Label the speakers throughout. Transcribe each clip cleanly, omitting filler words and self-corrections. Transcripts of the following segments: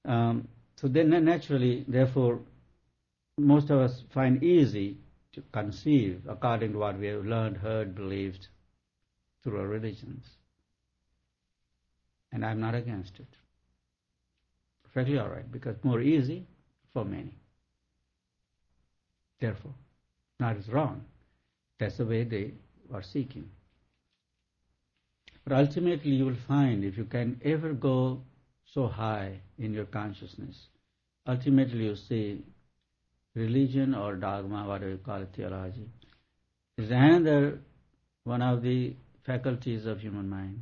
Speaker 1: So then naturally, therefore, most of us find easy to conceive according to what we have learned, heard, believed through our religions. And I'm not against it. Perfectly all right, because more easy for many. Therefore, not is wrong. That's the way they are seeking. But ultimately you will find, if you can ever go so high in your consciousness, ultimately you see religion or dogma, whatever you call it, theology, is another one of the faculties of human mind.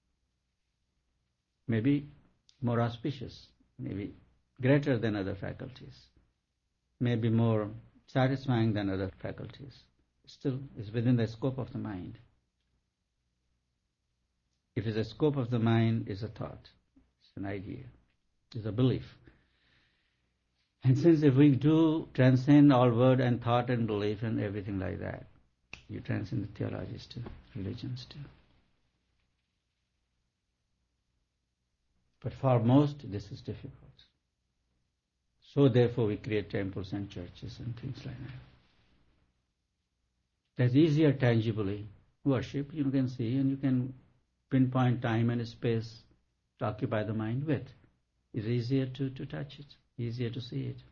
Speaker 1: Maybe more auspicious, maybe greater than other faculties, maybe more satisfying than other faculties. Still, it's within the scope of the mind. If it's a scope of the mind, it's a thought, it's an idea, it's a belief. And since if we do transcend all word and thought and belief and everything like that, you transcend the theologies too, religions too. But for most, this is difficult. So therefore we create temples and churches and things like that. That's easier tangibly. Worship, you can see, and you can pinpoint time and space to occupy the mind with. It's easier to touch it, easier to see it.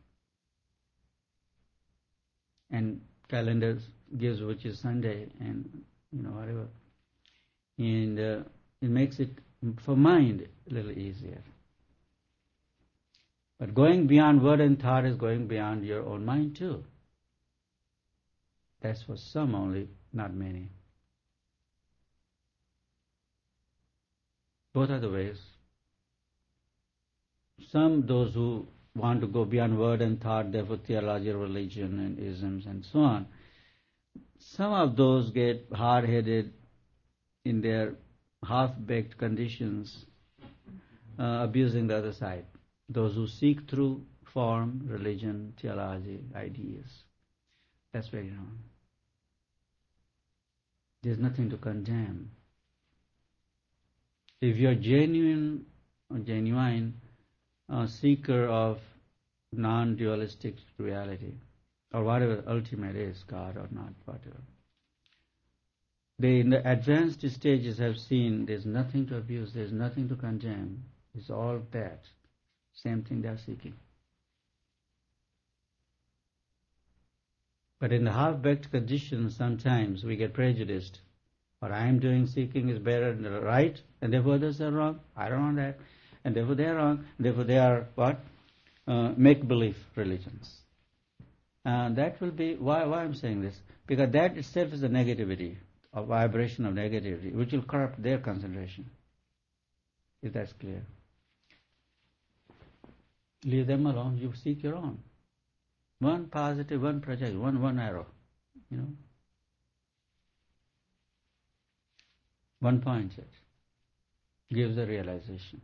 Speaker 1: And calendar gives which is Sunday and whatever. And it makes it, for mind, a little easier. But going beyond word and thought is going beyond your own mind too. That's for some only, not many. Both are the ways. Some, those who want to go beyond word and thought, therefore theology, religion and isms and so on, some of those get hard-headed in their half-baked conditions, abusing the other side. Those who seek through form, religion, theology, ideas. That's very wrong. There's nothing to condemn. If you're genuine seeker of non-dualistic reality, or whatever ultimate is, God or not, whatever, they in the advanced stages have seen there's nothing to abuse, there's nothing to condemn. It's all that. Same thing they're seeking. But in the half-baked conditions, sometimes we get prejudiced. What I am doing, seeking is better and right, and therefore others are wrong. I don't want that. And therefore they are wrong. Therefore they are what? Make-believe religions. That will be, why I'm saying this? Because that itself is a negativity, a vibration of negativity, which will corrupt their concentration. If that's clear. Leave them alone, you seek your own. One positive, one project, one arrow, One point set gives a realization.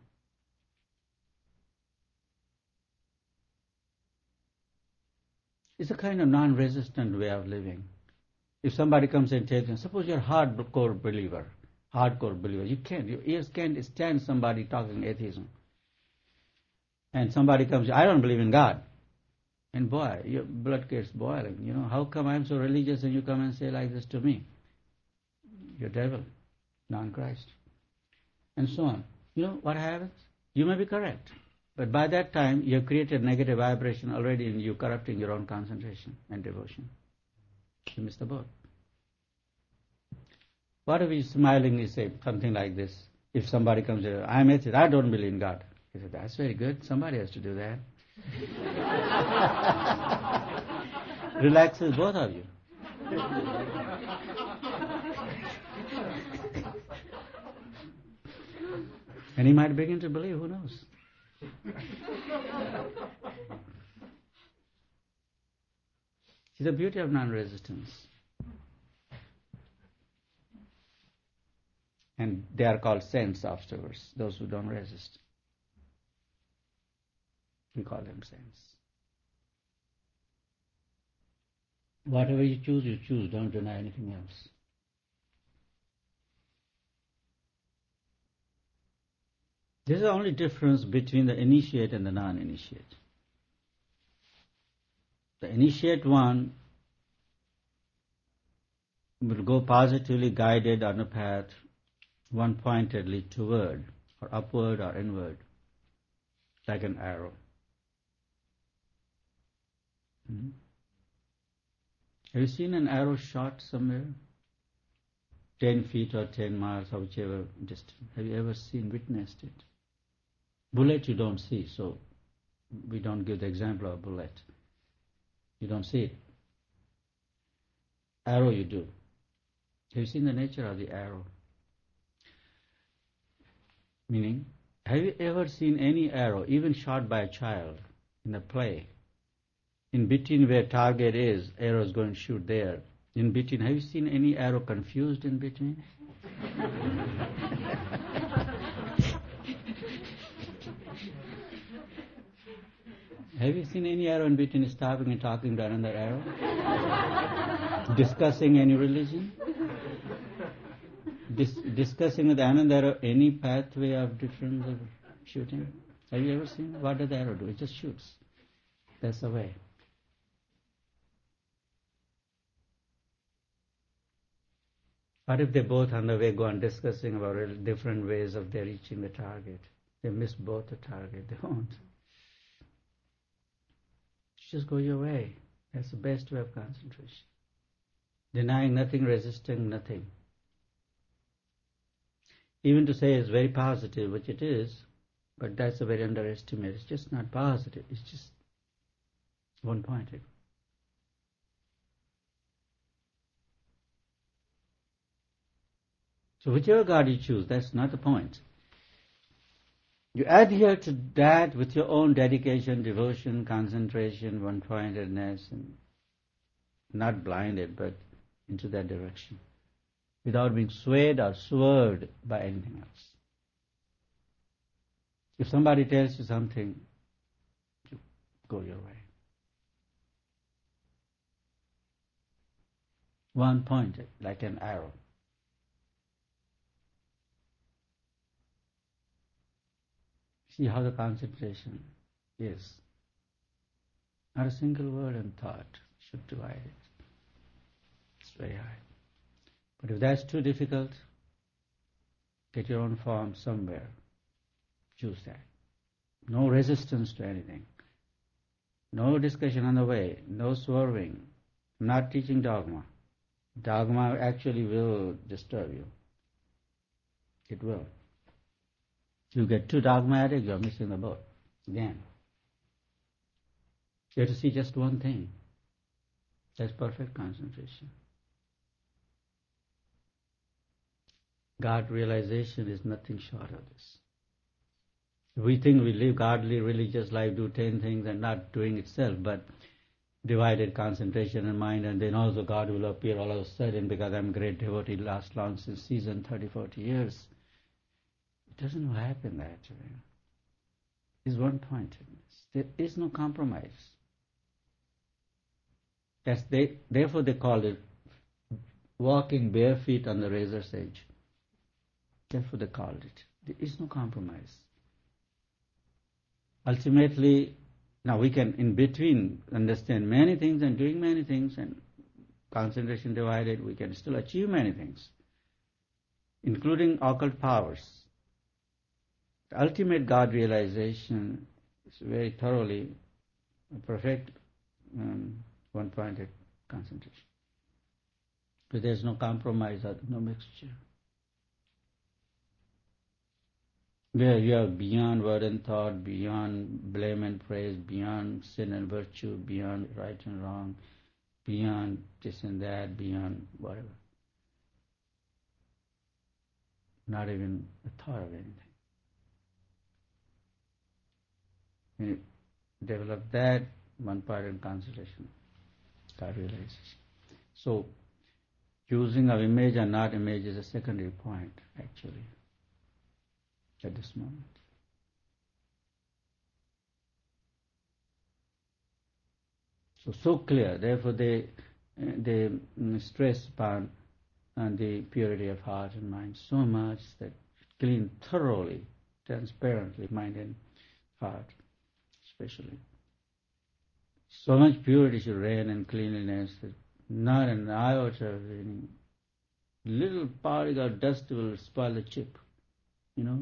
Speaker 1: It's a kind of non-resistant way of living. If somebody comes and tells you, suppose you're a hardcore believer, your ears can't stand somebody talking atheism. And somebody comes, I don't believe in God. And boy, your blood gets boiling. How come I'm so religious and you come and say like this to me? You're devil, non-Christ. And so on. What happens? You may be correct. But by that time, you have created negative vibration already in you, corrupting your own concentration and devotion. You missed the boat. What if you smilingly say something like this? If somebody comes here, I'm atheist, I don't believe in God. He said, that's very good. Somebody has to do that. Relaxes both of you. And he might begin to believe, who knows? See the beauty of non-resistance. And they are called saints afterwards, those who don't resist. We call them saints. Whatever you choose, don't deny anything else. This is the only difference between the initiate and the non-initiate. The initiate one will go positively guided on a path, one-pointedly toward, or upward or inward, like an arrow. Have you seen an arrow shot somewhere? 10 feet or 10 miles, or whichever distance. Have you ever witnessed it? Bullet you don't see, so we don't give the example of bullet. You don't see it. Arrow you do. Have you seen the nature of the arrow? Meaning, have you ever seen any arrow, even shot by a child in a play? In between where target is, arrow is going to shoot there. In between, have you seen any arrow confused in between? Have you seen any arrow in between stopping and talking to another arrow? Discussing any religion? Discussing with another arrow any pathway of difference of shooting? Have you ever seen? What does the arrow do? It just shoots. That's the way. What if they both on the way go on discussing about different ways of their reaching the target? They miss both the target. They won't. Just go your way. That's the best way of concentration. Denying nothing, resisting nothing. Even to say it's very positive, which it is, but that's a very underestimate. It's just not positive. It's just one-pointed. So whichever God you choose, that's not the point. You adhere to that with your own dedication, devotion, concentration, one-pointedness, and not blinded, but into that direction, without being swayed or swerved by anything else. If somebody tells you something, you go your way. One-pointed, like an arrow. See how the concentration is. Not a single word and thought should divide it. It's very high. But if that's too difficult, get your own form somewhere. Choose that. No resistance to anything. No discussion on the way. No swerving. I'm not teaching dogma. Dogma actually will disturb you. It will. You get too dogmatic, you're missing the boat. Again. You have to see just one thing. That's perfect concentration. God realization is nothing short of this. We think we live godly, religious life, do 10 things and not doing itself, but divided concentration in mind, and then also God will appear all of a sudden because I'm a great devotee, last long since season 30, 40 years. It doesn't happen that way. It's one-pointedness. There is no compromise. Therefore they call it walking bare feet on the razor's edge. Therefore they called it. There is no compromise. Ultimately, now we can in between understand many things and doing many things and concentration divided, we can still achieve many things, including occult powers. The ultimate God realization is very thoroughly perfect one-pointed concentration. But there's no compromise or no mixture. Where you are beyond word and thought, beyond blame and praise, beyond sin and virtue, beyond right and wrong, beyond this and that, beyond whatever. Not even a thought of anything. When you develop that, one part in concentration, God realization. So, choosing of image or not image is a secondary point, actually, at this moment. So clear. Therefore, they stress upon the purity of heart and mind so much that clean thoroughly transparently, mind and heart, especially. So much purity should reign and cleanliness that not an iota of any little particle of dust will spoil the chip, you know.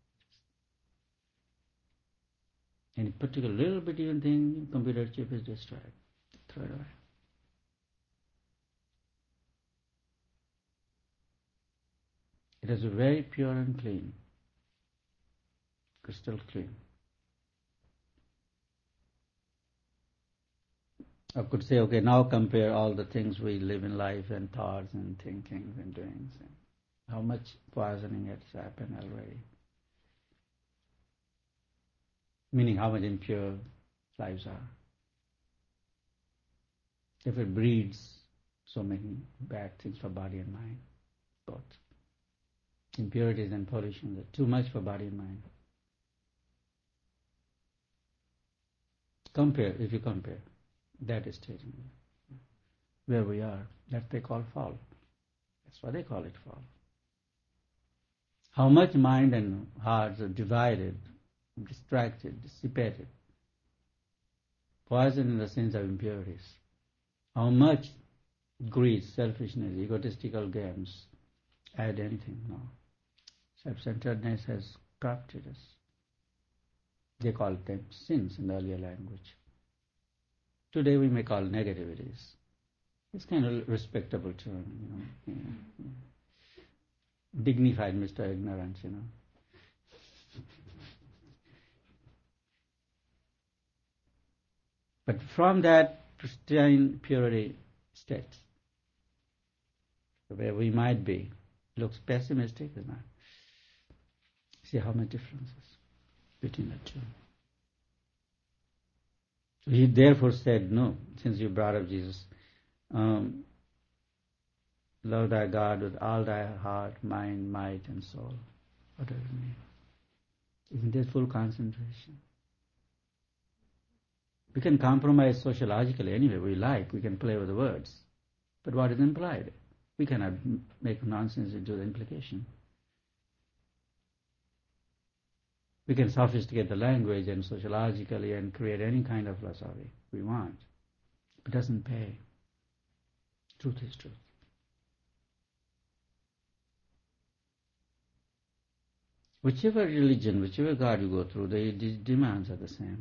Speaker 1: Any particular little bit even thing, computer chip is destroyed. Throw it away. It is very pure and clean, crystal clean. I could say, okay, now compare all the things we live in life and thoughts and thinkings and doings. And how much poisoning has happened already. Meaning how much impure lives are. If it breeds so many bad things for body and mind, both. Impurities and pollution are too much for body and mind. Compare, if you compare, that is stating where we are. That they call fall. That's why they call it fall. How much mind and hearts are divided, distracted, dissipated. Poison in the sense of impurities. How much greed, selfishness, egotistical games add anything? No. Self-centeredness has corrupted us. They called them sins in the earlier language. Today we may call negativities. It's kind of respectable term, you know. Yeah. Dignified Mr. Ignorance, you know. But from that pristine purity state, where we might be, looks pessimistic, isn't it? See how many differences between the two. So he therefore said, no, since you brought up Jesus, love thy God with all thy heart, mind, might, and soul. What does it mean? Isn't there full concentration? We can compromise sociologically anyway we like. We can play with the words. But what is implied? We cannot make nonsense into the implication. We can sophisticate the language and sociologically and create any kind of philosophy we want. It doesn't pay. Truth is truth. Whichever religion, whichever God you go through, the demands are the same.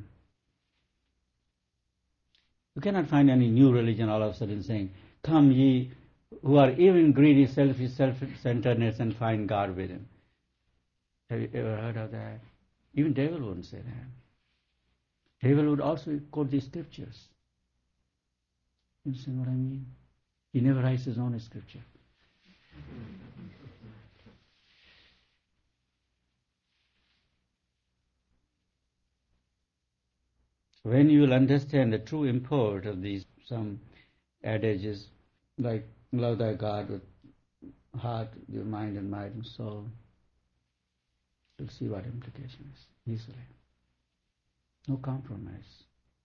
Speaker 1: You cannot find any new religion all of a sudden saying, come ye who are even greedy, selfish, self-centeredness and find God within. Have you ever heard of that? Even devil wouldn't say that. Devil would also quote these scriptures. You understand what I mean? He never writes his own scripture. When you will understand the true import of these, some adages like love thy God with heart, your mind and might and soul, you'll see what implication is easily. No compromise.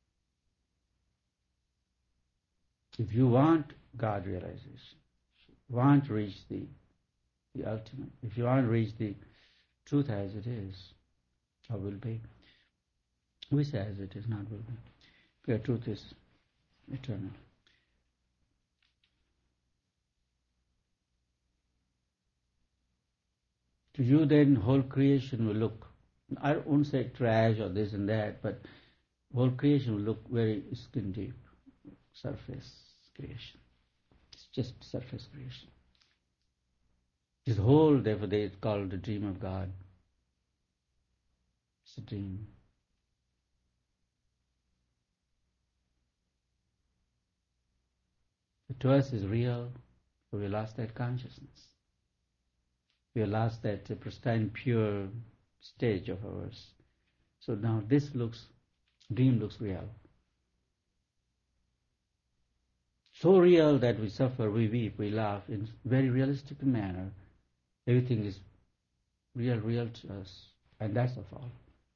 Speaker 1: If you want God realization, want to reach the ultimate, if you want to reach the truth as it is, or will be, we say as it is, not will be. Pure truth is eternal. To you then whole creation will look, I won't say trash or this and that, but whole creation will look very skin deep, surface creation. It's just surface creation. This whole, therefore, they call it the dream of God. It's a dream. To us is real, but we lost that consciousness. We have lost that pristine, pure stage of ours. So now this dream looks real. So real that we suffer, we weep, we laugh in very realistic manner. Everything is real to us, and that's the fall.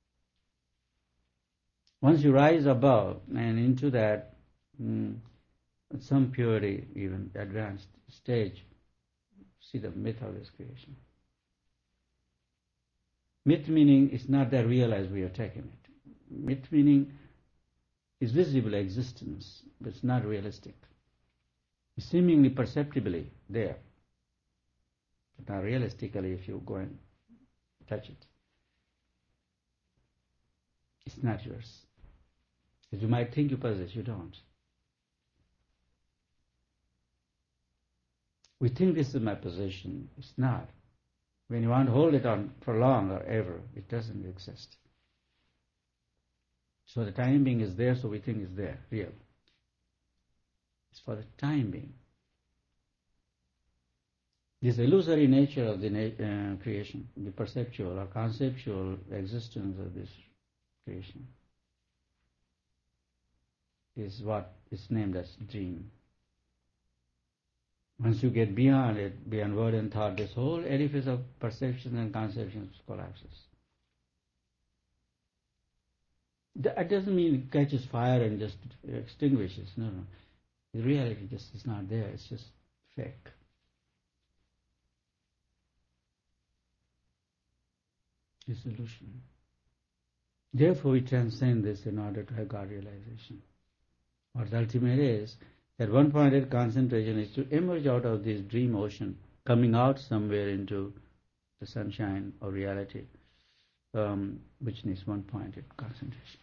Speaker 1: Once you rise above and into that some purity, even advanced stage, see the myth of this creation. Myth meaning is not that real as we are taking it. Myth meaning is visible existence, but it's not realistic. It's seemingly perceptibly there, but not realistically if you go and touch it. It's not yours. As you might think you possess, you don't. We think this is my possession. It's not. When you want to hold it on for long or ever, it doesn't exist. So the time being is there, so we think it's there, real. It's for the time being. This illusory nature of the creation, the perceptual or conceptual existence of this creation, is what is named as dream. Once you get beyond it, beyond word and thought, this whole edifice of perceptions and conceptions collapses. That doesn't mean it catches fire and just extinguishes. No. The reality just is not there. It's just fake. It's illusion. Therefore, we transcend this in order to have God realization. What the ultimate is, that one-pointed concentration is to emerge out of this dream ocean, coming out somewhere into the sunshine of reality, which needs one-pointed concentration.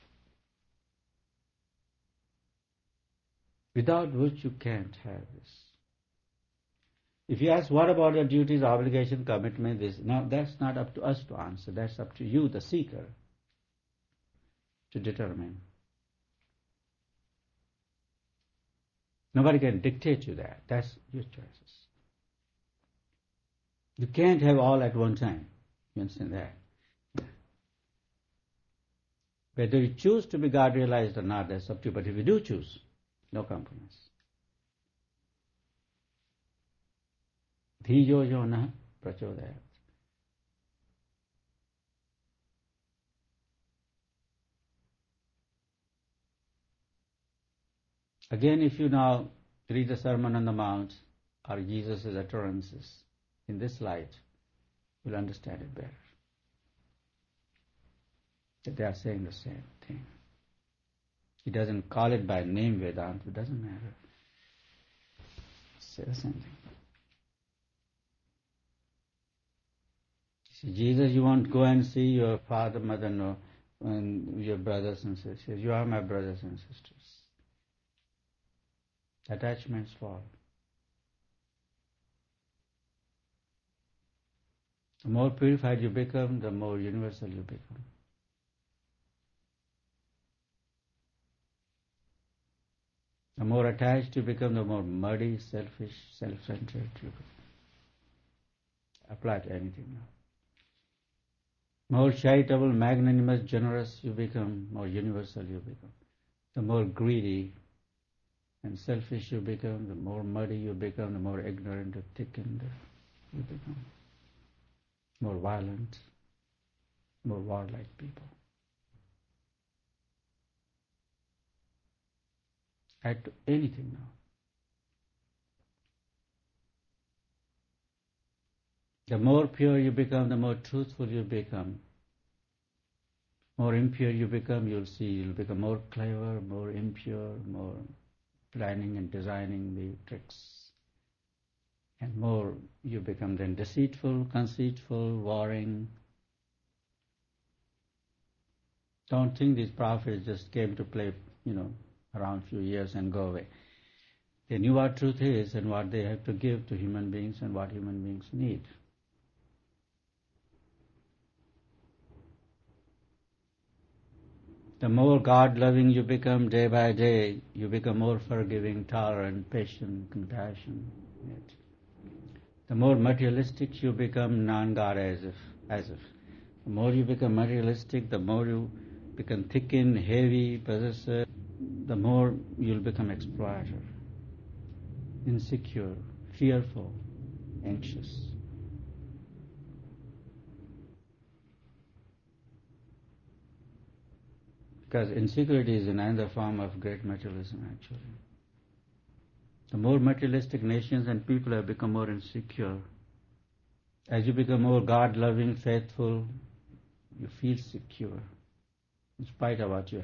Speaker 1: Without which you can't have this. If you ask, what about your duties, obligation, commitment, this? Now, that's not up to us to answer. That's up to you, the seeker, to determine. Nobody can dictate you that. That's your choices. You can't have all at one time. You understand that? Whether you choose to be God realized or not, that's up to you. But if you do choose, no compromise. Dhiyo yo na prachodayat. Again, if you now read the Sermon on the Mount or Jesus' utterances in this light, you'll understand it better. That they are saying the same thing. He doesn't call it by name Vedanta, it doesn't matter. Say the same thing. See, Jesus, you won't go and see your father, mother, no, and your brothers and sisters. You are my brothers and sisters. Attachments fall. The more purified you become, the more universal you become. The more attached you become, the more muddy, selfish, self-centered you become. Apply to anything now. More charitable, magnanimous, generous you become, more universal you become. The more greedy and selfish you become, the more muddy you become, the more ignorant and thickened you become. More violent, more warlike people. Add to anything now. The more pure you become, the more truthful you become. More impure you become, you'll see, you'll become more clever, more impure, more planning and designing the tricks. And more you become then deceitful, conceitful, warring. Don't think these prophets just came to play, around a few years and go away. They knew what truth is and what they have to give to human beings and what human beings need. The more God-loving you become day by day, you become more forgiving, tolerant, patient, compassionate. The more materialistic you become, non-God as if. The more you become materialistic, the more you become thickened, heavy, possessive, the more you'll become exploiter, insecure, fearful, anxious. Because insecurity is another form of great materialism, actually. The more materialistic nations and people have become more insecure. As you become more God-loving, faithful, you feel secure in spite of what you